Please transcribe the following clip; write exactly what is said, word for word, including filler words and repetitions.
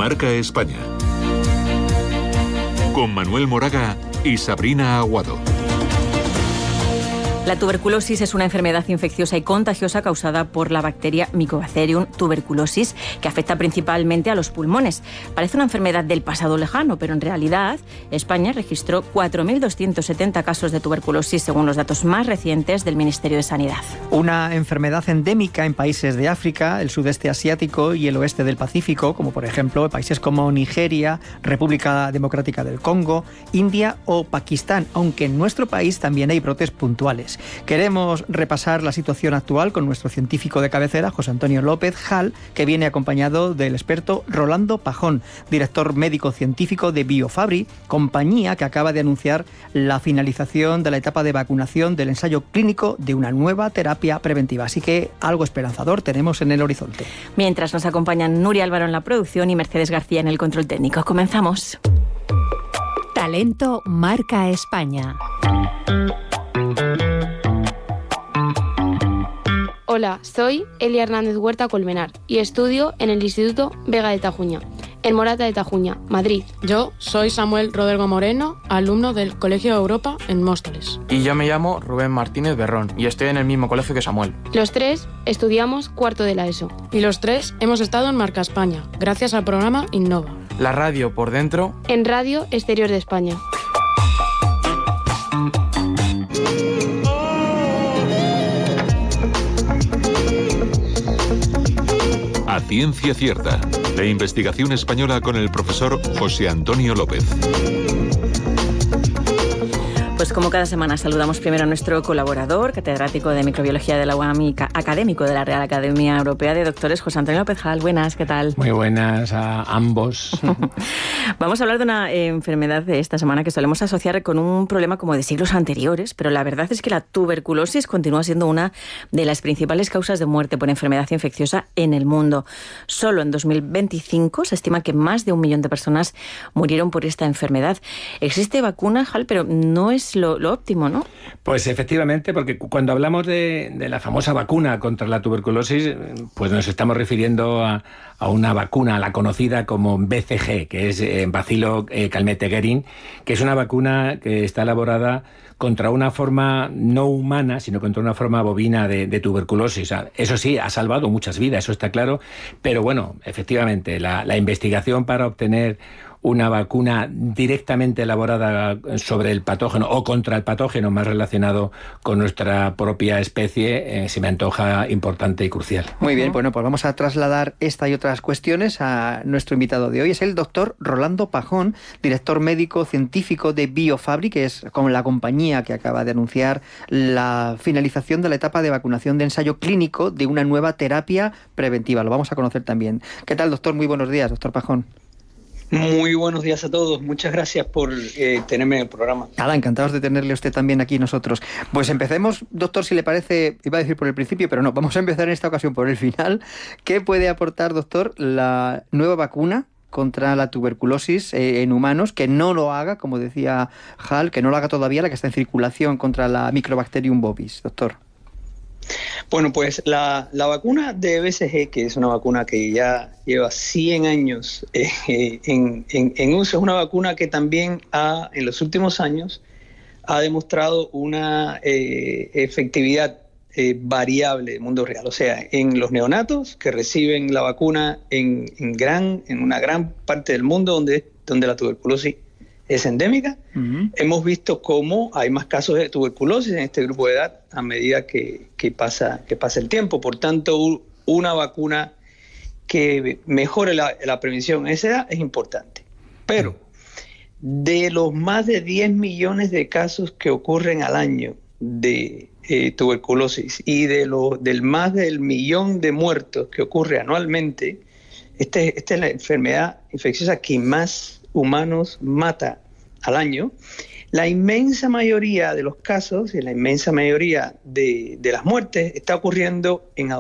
Marca España. Con Manuel Moraga y Sabrina Aguado. La tuberculosis es una enfermedad infecciosa y contagiosa causada por la bacteria Mycobacterium tuberculosis, que afecta principalmente a los pulmones. Parece una enfermedad del pasado lejano, pero en realidad España registró cuatro mil doscientos setenta casos de tuberculosis según los datos más recientes del Ministerio de Sanidad. Una enfermedad endémica en países de África, el sudeste asiático y el oeste del Pacífico, como por ejemplo países como Nigeria, República Democrática del Congo, India o Pakistán, aunque en nuestro país también hay brotes puntuales. Queremos repasar la situación actual con nuestro científico de cabecera, José Antonio López Hall, que viene acompañado del experto Rolando Pajón, director médico científico de Biofabri, compañía que acaba de anunciar la finalización de la etapa de vacunación del ensayo clínico de una nueva terapia preventiva. Así que algo esperanzador tenemos en el horizonte. Mientras nos acompañan Nuria Álvaro en la producción y Mercedes García en el control técnico. Comenzamos. Talento Marca España. Hola, soy Elia Hernández Huerta Colmenar y estudio en el Instituto Vega de Tajuña, en Morata de Tajuña, Madrid. Yo soy Samuel Rodrigo Moreno, alumno del Colegio Europa en Móstoles. Y yo me llamo Rubén Martínez Berrón y estoy en el mismo colegio que Samuel. Los tres estudiamos cuarto de la ESO. Y los tres hemos estado en Marca España, gracias al programa Innova. La radio por dentro. En Radio Exterior de España. A Ciencia Cierta, de investigación española con el profesor José Antonio López. Pues como cada semana saludamos primero a nuestro colaborador, catedrático de microbiología de la U A M y académico de la Real Academia Europea de Doctores, José Antonio López Hall. Buenas, ¿qué tal? Muy buenas a ambos. Vamos a hablar de una eh, enfermedad de esta semana que solemos asociar con un problema como de siglos anteriores, pero la verdad es que la tuberculosis continúa siendo una de las principales causas de muerte por enfermedad infecciosa en el mundo. Solo en dos mil veinticinco se estima que más de un millón de personas murieron por esta enfermedad. Existe vacuna, Hall, pero no es Lo, lo óptimo, ¿no? Pues efectivamente, porque cuando hablamos de, de la famosa vacuna contra la tuberculosis, pues nos estamos refiriendo a, a una vacuna, la conocida como B C G, que es eh, Bacilo eh, Calmette-Guerin, que es una vacuna que está elaborada contra una forma no humana, sino contra una forma bovina de, de tuberculosis. Eso sí, ha salvado muchas vidas, eso está claro, pero bueno, efectivamente, la, la investigación para obtener una vacuna directamente elaborada sobre el patógeno o contra el patógeno más relacionado con nuestra propia especie, eh, se me antoja importante y crucial. Muy bien, bueno, pues vamos a trasladar esta y otras cuestiones a nuestro invitado de hoy. Es el doctor Rolando Pajón, director médico científico de Biofabri, que es con la compañía que acaba de anunciar la finalización de la etapa de vacunación de ensayo clínico de una nueva terapia preventiva. Lo vamos a conocer también. ¿Qué tal, doctor? Muy buenos días, doctor Pajón. Muy buenos días a todos. Muchas gracias por eh, tenerme en el programa. Nada, encantados de tenerle a usted también aquí nosotros. Pues empecemos, doctor, si le parece, iba a decir por el principio, pero no, vamos a empezar en esta ocasión por el final. ¿Qué puede aportar, doctor, la nueva vacuna contra la tuberculosis eh, en humanos, que no lo haga, como decía Hall, que no lo haga todavía la que está en circulación contra la Mycobacterium bovis, doctor? Bueno, pues la, la vacuna de B C G, que es una vacuna que ya lleva cien años eh, en, en, en uso, es una vacuna que también ha, en los últimos años ha demostrado una eh, efectividad eh, variable del mundo real. O sea, en los neonatos que reciben la vacuna en, en, gran, en una gran parte del mundo donde, donde la tuberculosis es endémica, uh-huh. Hemos visto cómo hay más casos de tuberculosis en este grupo de edad a medida que, que, pasa, que pasa el tiempo. Por tanto, una vacuna que mejore la, la prevención en esa edad es importante. Pero de los más de diez millones de casos que ocurren al año de eh, tuberculosis y de lo, del más del millón de muertos que ocurre anualmente, este, esta es la enfermedad infecciosa que más humanos mata al año. La inmensa mayoría de los casos y la inmensa mayoría de, de las muertes está ocurriendo en